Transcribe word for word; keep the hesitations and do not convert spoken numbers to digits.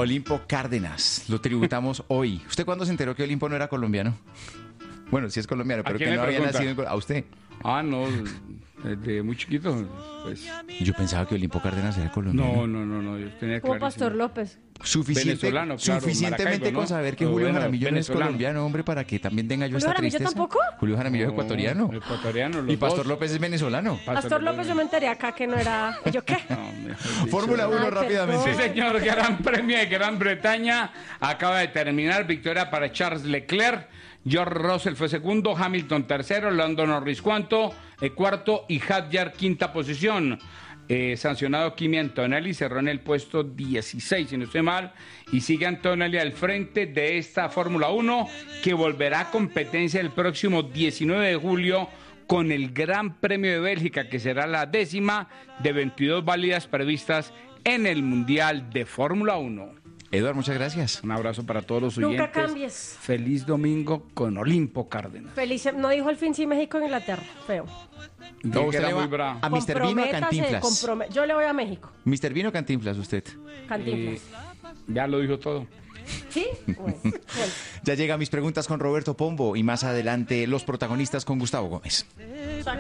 Olimpo Cárdenas, lo tributamos hoy. ¿Usted cuándo se enteró que Olimpo no era colombiano? Bueno, sí es colombiano, pero que no había nacido en Colombia. ¿A usted? Ah, no, desde muy chiquito, pues. Yo pensaba que Olimpo Cárdenas era colombiano. No, no, no, no, yo tenía Como clarísimo. Pastor López. Suficiente, Venezolano, claro, suficientemente Maracaibo, ¿no? con saber que Pero Julio bueno, Jaramillo no es venezolano. colombiano, hombre, para que también tenga yo ¿Julio esta Jaramillo tristeza. tampoco? Julio Jaramillo es No, ecuatoriano. Ecuatoriano, los Y Pastor dos. López es venezolano. Pastor López, yo me enteré acá que no era... ¿Yo qué? No, mejor dicho. Fórmula uno Ay, rápidamente. Sí, señor, Gran Premio de Gran Bretaña acaba de terminar, victoria para Charles Leclerc, George Russell fue segundo, Hamilton tercero, Lando Norris cuarto, eh, cuarto y Hadjar quinta posición. Eh, sancionado Kimi Antonelli, cerró en el puesto dieciséis, si no estoy mal, y sigue Antonelli al frente de esta Fórmula uno que volverá a competencia el próximo diecinueve de julio con el Gran Premio de Bélgica, que será la décima de veintidós válidas previstas en el Mundial de Fórmula uno. Eduardo, muchas gracias. Un abrazo para todos los oyentes. Nunca cambies. Feliz domingo con Olimpo Cárdenas. Feliz, no dijo el fin sí México en Inglaterra, feo. Dije que usted era le va muy bravo. a mister Vino Comprométase, Cantinflas. comprome- Yo le voy a México, mister Vino Cantinflas, usted. Cantinflas. Ya lo dijo todo. ¿Sí? Bueno, bueno. Ya llega mis preguntas con Roberto Pombo y más adelante los protagonistas con Gustavo Gómez.